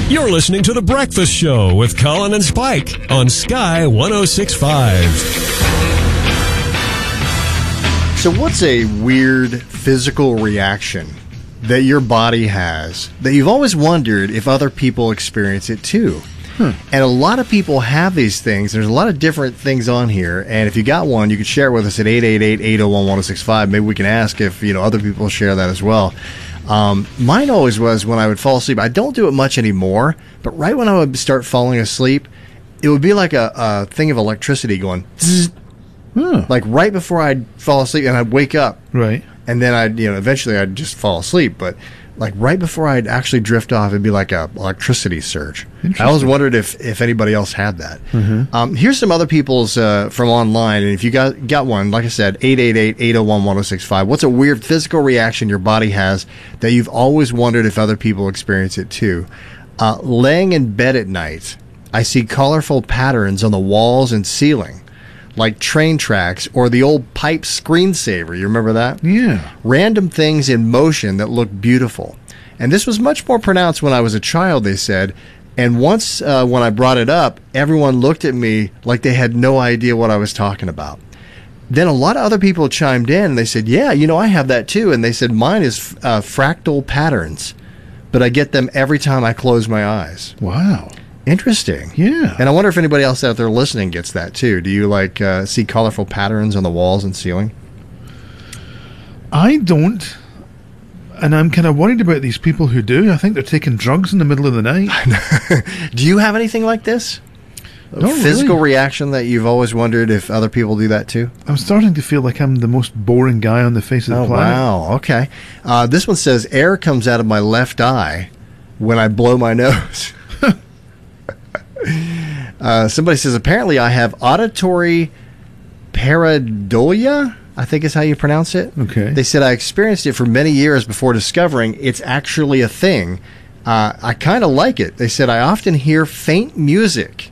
You're listening to The Breakfast Show with Colin and Spike on Sky 106.5. So what's a weird physical reaction that your body has that you've always wondered if other people experience it too? And a lot of people have these things. There's a lot of different things on here. And if you got one, you can share it with us at 888-801-1065. Maybe we can ask if other people share that as well. Mine always was when I would fall asleep. I don't do it much anymore, but right when I would start falling asleep, it would be like a thing of electricity going zzz, like right before I'd fall asleep, and I'd wake up. Right. And then I'd, eventually I'd just fall asleep. But like right before I'd actually drift off, it'd be like a electricity surge. I always wondered if anybody else had that. Here's some other people's from online. And if you got one, like I said, 888-801-1065. What's a weird physical reaction your body has that you've always wondered if other people experience it too? Laying in bed at night, I see colorful patterns on the walls and ceiling, like train tracks or the old pipe screensaver. You remember that? Yeah. Random things in motion that look beautiful. And this was much more pronounced when I was a child, they said. And once when I brought it up, everyone looked at me like they had no idea what I was talking about. Then a lot of other people chimed in and they said, yeah, I have that too. And they said, mine is fractal patterns, but I get them every time I close my eyes. Wow. Interesting. Yeah. And I wonder if anybody else out there listening gets that too. Do you see colorful patterns on the walls and ceiling? I don't. And I'm kind of worried about these people who do. I think they're taking drugs in the middle of the night. Do you have anything like this? A physical reaction that you've always wondered if other people do that too? I'm starting to feel like I'm the most boring guy on the face of the planet. Wow. Okay. This one says, air comes out of my left eye when I blow my nose. Somebody says, apparently I have auditory pareidolia, I think is how you pronounce it. Okay. They said I experienced it for many years before discovering it's actually a thing. I kind of like it. They said I often hear faint music